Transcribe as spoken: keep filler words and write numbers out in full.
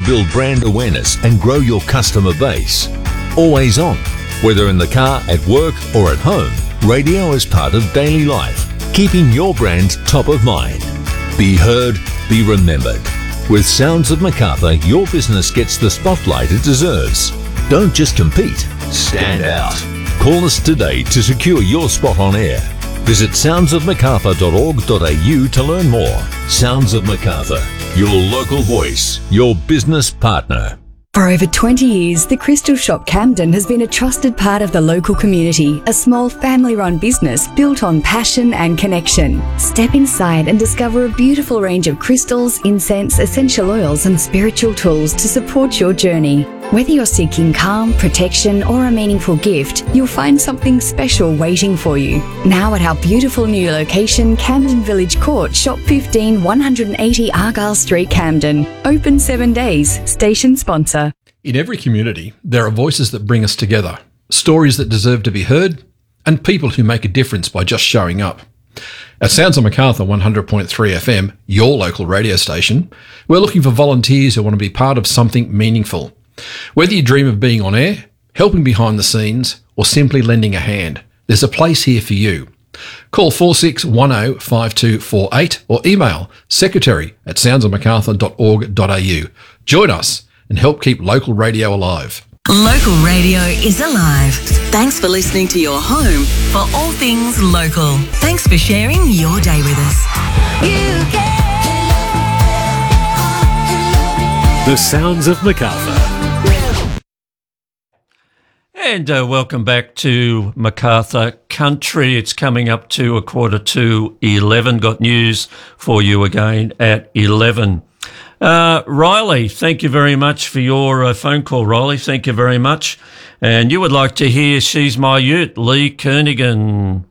build brand awareness and grow your customer base. Always on. Whether in the car, at work or at home, radio is part of daily life, keeping your brand top of mind. Be heard, be remembered. With Sounds of Macarthur, your business gets the spotlight it deserves. Don't just compete, stand out. Call us today to secure your spot on air. Visit sounds of macarthur dot org dot a u to learn more. Sounds of Macarthur, your local voice, your business partner. For over twenty years, the Crystal Shop Camden has been a trusted part of the local community, a small family-run business built on passion and connection. Step inside and discover a beautiful range of crystals, incense, essential oils and spiritual tools to support your journey. Whether you're seeking calm, protection or a meaningful gift, you'll find something special waiting for you. Now at our beautiful new location, Camden Village Court, Shop fifteen, one eighty Argyle Street, Camden. Open seven days. Station sponsor. In every community, there are voices that bring us together, stories that deserve to be heard, and people who make a difference by just showing up. At Sounds of Macarthur one hundred point three F M, your local radio station, we're looking for volunteers who want to be part of something meaningful. Whether you dream of being on air, helping behind the scenes, or simply lending a hand, there's a place here for you. Call four six one zero five two four eight or email secretary at sounds of macarthur dot org dot a u. Join us and help keep local radio alive. Local radio is alive. Thanks for listening to your home for all things local. Thanks for sharing your day with us. You The Sounds of Macarthur. And uh, welcome back to Macarthur Country. It's coming up to a quarter to eleven. Got news for you again at eleven. Uh, Riley, thank you very much for your uh, phone call, Riley. Thank you very much. And you would like to hear She's My Ute, Lee Kernaghan.